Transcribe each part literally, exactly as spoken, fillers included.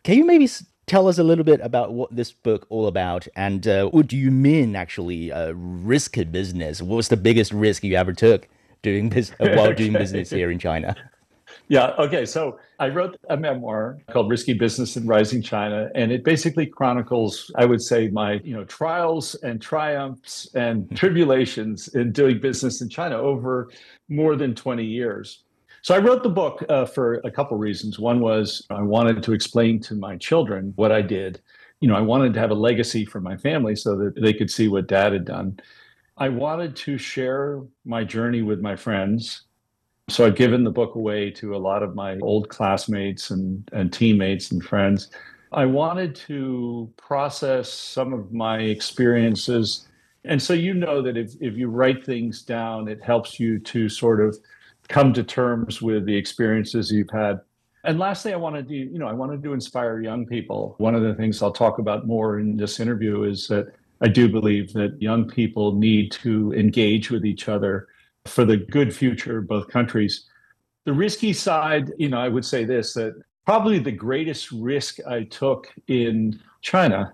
Can you maybe s- tell us a little bit about what this book all about, and uh, what do you mean actually uh, risky business? What was the biggest risk you ever took doing bus- uh, while doing business Okay. here in China? Yeah. Okay. So I wrote a memoir called Risky Business in Rising China, and it basically chronicles, I would say, my, you know, trials and triumphs and tribulations in doing business in China over more than twenty years. So I wrote the book uh, for a couple reasons. One was I wanted to explain to my children what I did. You know, I wanted to have a legacy for my family so that they could see what dad had done. I wanted to share my journey with my friends, so I've given the book away to a lot of my old classmates and, and teammates and friends. I wanted to process some of my experiences. And so you know that if, if you write things down, it helps you to sort of come to terms with the experiences you've had. And lastly, I wanted to, you know, I wanted to inspire young people. One of the things I'll talk about more in this interview is that I do believe that young people need to engage with each other for the good future of both countries. The risky side, you know, I would say this, that probably the greatest risk I took in China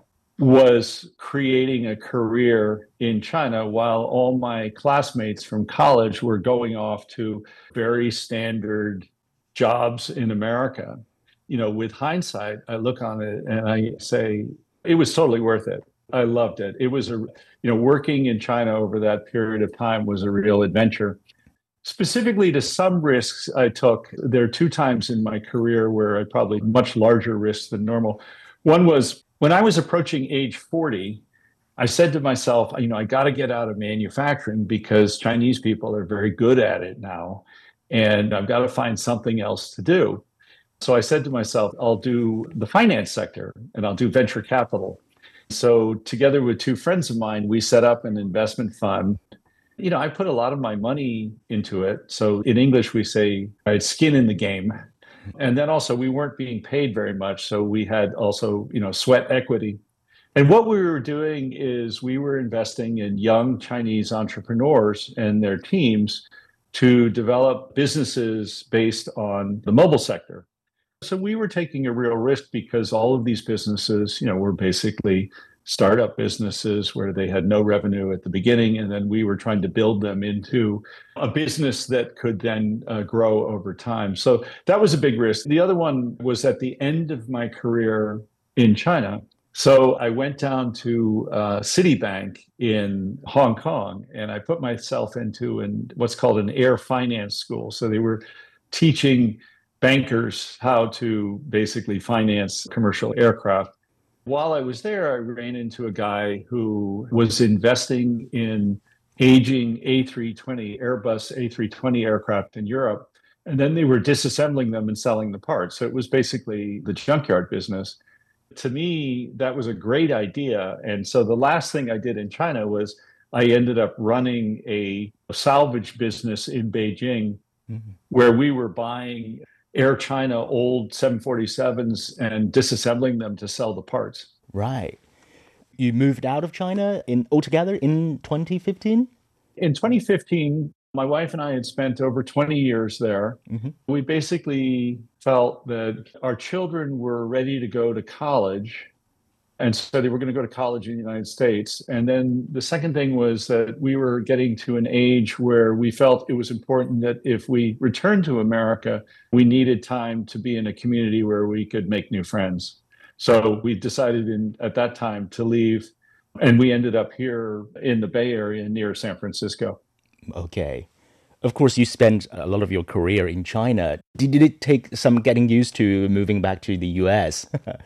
was creating a career in China while all my classmates from college were going off to very standard jobs in America. You know, with hindsight, I look on it and I say it was totally worth it. I loved it. It was a, you know, working in China over that period of time was a real adventure. Specifically to some risks I took, there are two times in my career where I probably much larger risks than normal. One was when I was approaching age forty, I said to myself, you know, I got to get out of manufacturing because Chinese people are very good at it now. And I've got to find something else to do. So I said to myself, I'll do the finance sector and I'll do venture capital. So, together with two friends of mine, we set up an investment fund. You know, I put a lot of my money into it. So in English, we say I had skin in the game. And then also, we weren't being paid very much. So we had also, you know, sweat equity. And what we were doing is we were investing in young Chinese entrepreneurs and their teams to develop businesses based on the mobile sector. So we were taking a real risk because all of these businesses, you know, were basically startup businesses where they had no revenue at the beginning, and then we were trying to build them into a business that could then uh, grow over time. So that was a big risk. The other one was at the end of my career in China. So I went down to uh, Citibank in Hong Kong, and I put myself into an, what's called an air finance school. So they were teaching bankers how to basically finance commercial aircraft. While I was there, I ran into a guy who was investing in aging A three twenty, Airbus A three twenty aircraft in Europe. And then they were disassembling them and selling the parts. So it was basically the junkyard business. To me, that was a great idea. And so the last thing I did in China was I ended up running a salvage business in Beijing Mhm. where we were buying Air China old seven forty-sevens and disassembling them to sell the parts. Right. You moved out of China in altogether in twenty fifteen? In twenty fifteen, my wife and I had spent over twenty years there. Hmm. We basically felt that our children were ready to go to college. And so they were going to go to college in the United States. And then the second thing was that we were getting to an age where we felt it was important that if we returned to America, we needed time to be in a community where we could make new friends. So we decided in, at that time to leave. And we ended up here in the Bay Area near San Francisco. Okay. Of course, you spent a lot of your career in China. Did, did it take some getting used to moving back to the U S?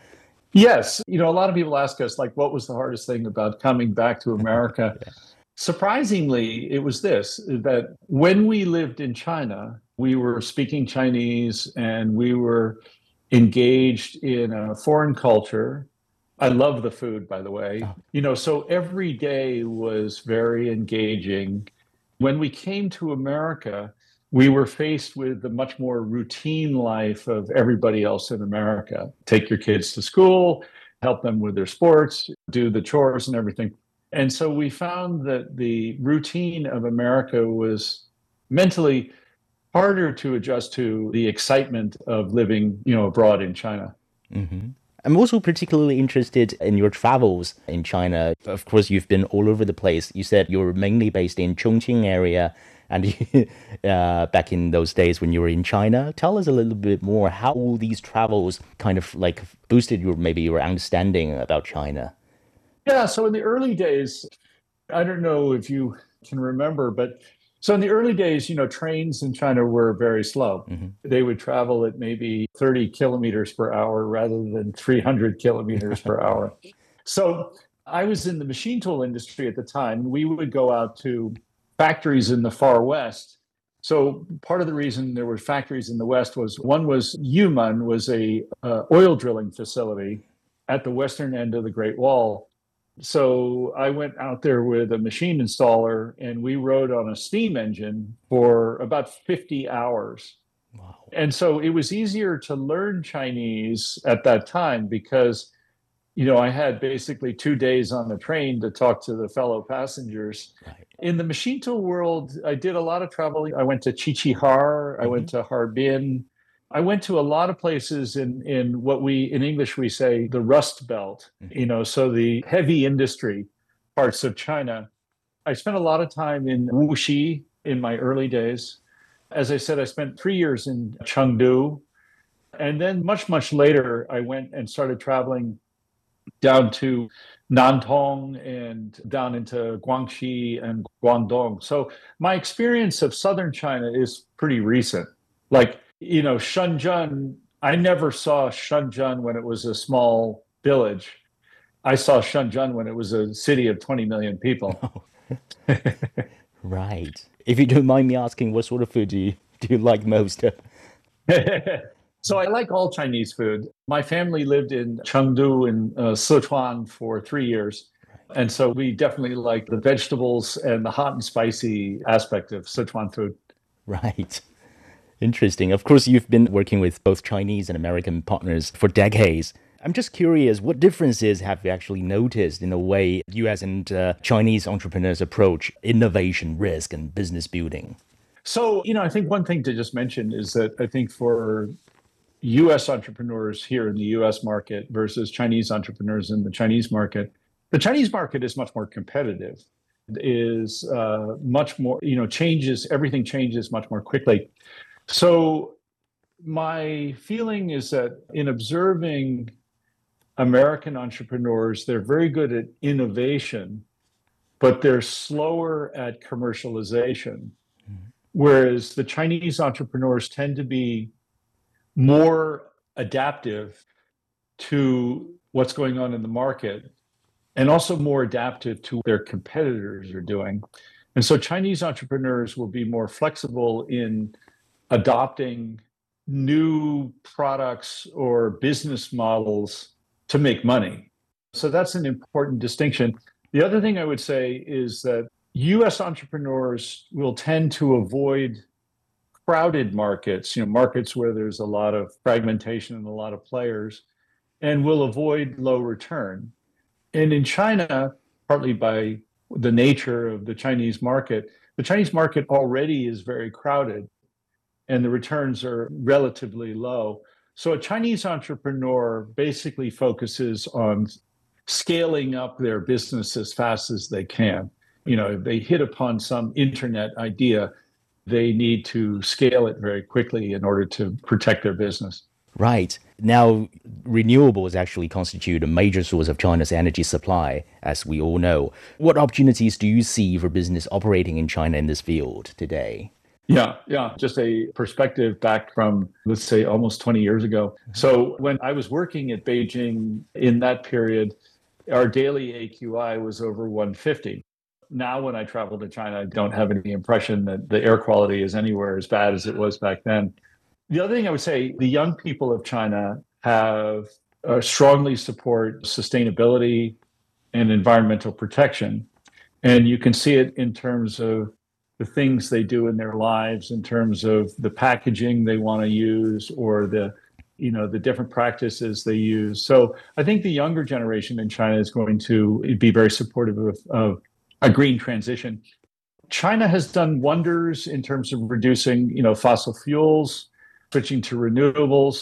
Yes, you know, a lot of people ask us, like, what was the hardest thing about coming back to America? Yeah. Surprisingly, it was this that when we lived in China, we were speaking Chinese and we were engaged in a foreign culture. I love the food, by the way. Oh, You know, so every day was very engaging. When we came to America, we were faced with the much more routine life of everybody else in America. Take your kids to school, help them with their sports, do the chores and everything. And so we found that the routine of America was mentally harder to adjust to the excitement of living, you know, abroad in China. hmm. I'm also particularly interested in your travels in China. Of course, you've been all over the place. You said you're mainly based in Chongqing area, and uh, back in those days when you were in China. Tell us a little bit more how all these travels kind of like boosted your maybe your understanding about China. Yeah, so in the early days, I don't know if you can remember, but so in the early days, you know, trains in China were very slow. Hmm. They would travel at maybe thirty kilometers per hour rather than three hundred kilometers per hour. So I was in the machine tool industry at the time. We would go out to factories in the far west. So part of the reason there were factories in the west was one was Yuman was a uh, oil drilling facility at the western end of the Great Wall. So I went out there with a machine installer and we rode on a steam engine for about fifty hours. Wow. And so it was easier to learn Chinese at that time because, you know, I had basically two days on the train to talk to the fellow passengers. Right. In the machine tool world, I did a lot of traveling. I went to Qiqihar, I Hmm. went to Harbin. I went to a lot of places in, in what we, in English, we say the Rust Belt, you know, so the heavy industry parts of China. I spent a lot of time in Wuxi in my early days. As I said, I spent three years in Chengdu. And then much, much later, I went and started traveling down to Nantong and down into Guangxi and Guangdong. So my experience of southern China is pretty recent. Like, you know, Shenzhen, I never saw Shenzhen when it was a small village. I saw Shenzhen when it was a city of twenty million people. Oh, right. If you don't mind me asking, what sort of food do you do you like most? So I like all Chinese food. My family lived in Chengdu in uh, Sichuan for three years. And so we definitely like the vegetables and the hot and spicy aspect of Sichuan food. Right. Interesting. Of course, you've been working with both Chinese and American partners for decades. I'm just curious, what differences have you actually noticed in the way U S and uh, Chinese entrepreneurs approach innovation, risk, and business building? So, you know, I think one thing to just mention is that I think for U S entrepreneurs here in the U S market versus Chinese entrepreneurs in the Chinese market, the Chinese market is much more competitive, is uh, much more, you know, changes, everything changes much more quickly. So my feeling is that in observing American entrepreneurs, they're very good at innovation, but they're slower at commercialization. Whereas the Chinese entrepreneurs tend to be more adaptive to what's going on in the market and also more adaptive to what their competitors are doing. And so Chinese entrepreneurs will be more flexible in adopting new products or business models to make money. So that's an important distinction. The other thing I would say is that U S entrepreneurs will tend to avoid crowded markets, you know, markets where there's a lot of fragmentation and a lot of players, and will avoid low return. And in China, partly by the nature of the Chinese market, the Chinese market already is very crowded and the returns are relatively low. So a Chinese entrepreneur basically focuses on scaling up their business as fast as they can. You know, if they hit upon some internet idea, they need to scale it very quickly in order to protect their business. Right. Now, renewables actually constitute a major source of China's energy supply, as we all know. What opportunities do you see for business operating in China in this field today? Yeah, yeah. Just a perspective back from, let's say, almost twenty years ago. So when I was working at Beijing in that period, our daily A Q I was over one hundred fifty. Now, when I travel to China, I don't have any impression that the air quality is anywhere as bad as it was back then. The other thing I would say, the young people of China have uh, strongly support sustainability and environmental protection. And you can see it in terms of the things they do in their lives, in terms of the packaging they want to use or the you know the different practices they use. So I think the younger generation in China is going to be very supportive of, of a green transition. China has done wonders in terms of reducing, you know, fossil fuels, switching to renewables.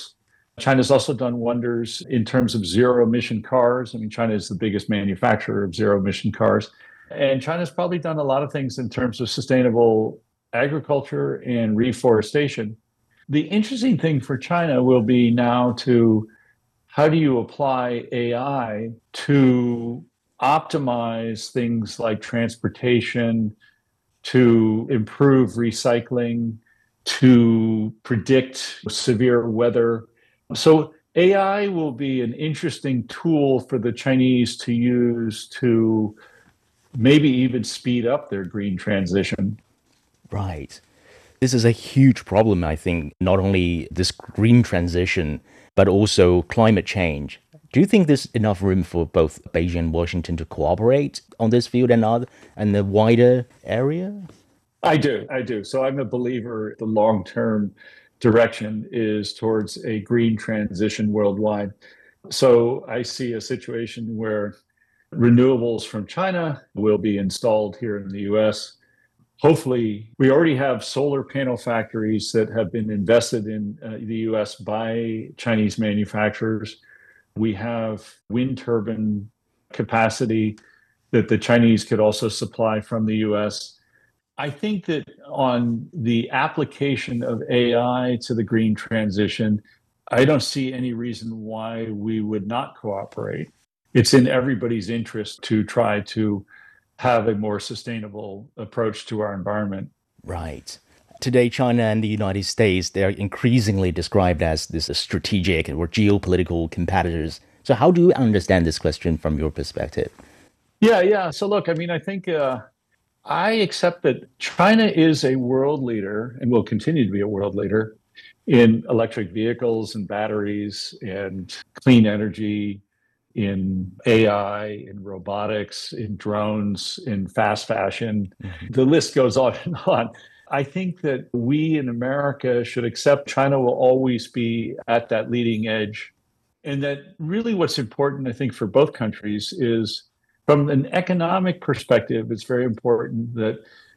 China's also done wonders in terms of zero emission cars. I mean, China is the biggest manufacturer of zero emission cars. And China's probably done a lot of things in terms of sustainable agriculture and reforestation. The interesting thing for China will be now to how do you apply A I to optimize things like transportation, to improve recycling, to predict severe weather. So A I will be an interesting tool for the Chinese to use to maybe even speed up their green transition. Right. This is a huge problem, I think, not only this green transition, but also climate change. Do you think there's enough room for both Beijing and Washington to cooperate on this field and other and the wider area? I do. I do. So I'm a believer the long term direction is towards a green transition worldwide. So I see a situation where renewables from China will be installed here in the U S. Hopefully, we already have solar panel factories that have been invested in uh, the U S by Chinese manufacturers. We have wind turbine capacity that the Chinese could also supply from the U S. I think that on the application of A I to the green transition, I don't see any reason why we would not cooperate. It's in everybody's interest to try to have a more sustainable approach to our environment. Right. Today, China and the United States, they're increasingly described as this strategic or geopolitical competitors. So how do you understand this question from your perspective? Yeah, yeah. So look, I mean, I think uh, I accept that China is a world leader and will continue to be a world leader in electric vehicles and batteries and clean energy, in A I, in robotics, in drones, in fast fashion. Mm-hmm. The list goes on and on. I think that we in America should accept China will always be at that leading edge. And that really what's important, I think, for both countries is from an economic perspective, it's very important that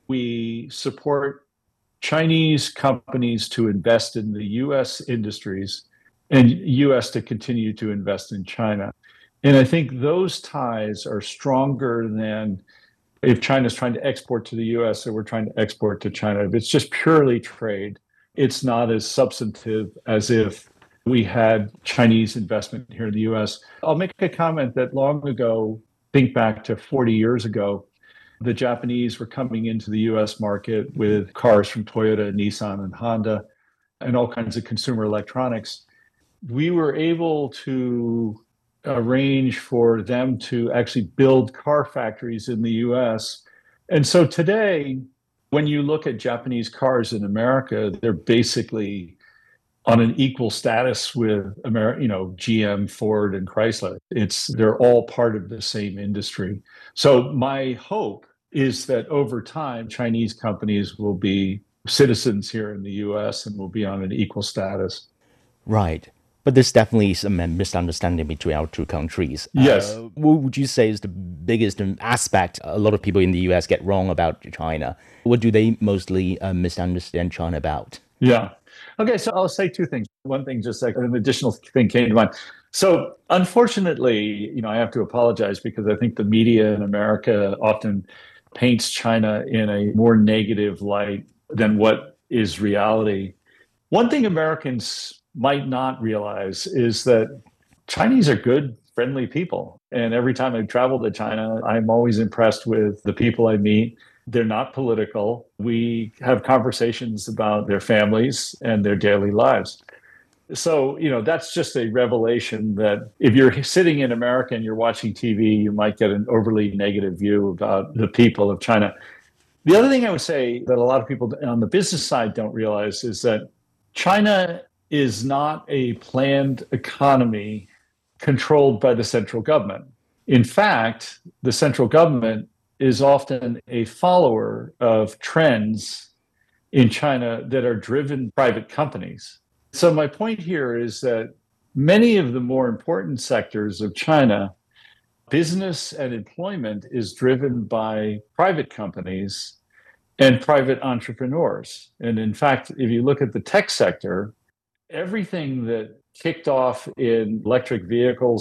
we support Chinese companies to invest in the U S industries and U S to continue to invest in China. And I think those ties are stronger than if China's trying to export to the U S or we're trying to export to China. If it's just purely trade, it's not as substantive as if we had Chinese investment here in the U S. I'll make a comment that long ago, think back to forty years ago, the Japanese were coming into the U S market with cars from Toyota, Nissan, and Honda, and all kinds of consumer electronics. We were able to arrange for them to actually build car factories in the U S. And so today, when you look at Japanese cars in America, they're basically on an equal status with America, you know, G M, Ford, and Chrysler. It's they're all part of the same industry. So my hope is that over time, Chinese companies will be citizens here in the U S and will be on an equal status. Right. But there's definitely some misunderstanding between our two countries. Yes. Uh, what would you say is the biggest aspect a lot of people in the U S get wrong about China? What do they mostly uh, misunderstand China about? Yeah. Okay, so I'll say two things. One thing, just like an additional thing came to mind. So unfortunately, you know, I have to apologize because I think the media in America often paints China in a more negative light than what is reality. One thing Americans might not realize is that Chinese are good, friendly people. And every time I travel to China, I'm always impressed with the people I meet. They're not political. We have conversations about their families and their daily lives. So, you know, that's just a revelation that if you're sitting in America and you're watching T V, you might get an overly negative view about the people of China. The other thing I would say that a lot of people on the business side don't realize is that China is not a planned economy controlled by the central government. In fact, the central government is often a follower of trends in China that are driven by private companies. So my point here is that many of the more important sectors of China, business and employment is driven by private companies and private entrepreneurs. And in fact, if you look at the tech sector, everything that kicked off in electric vehicles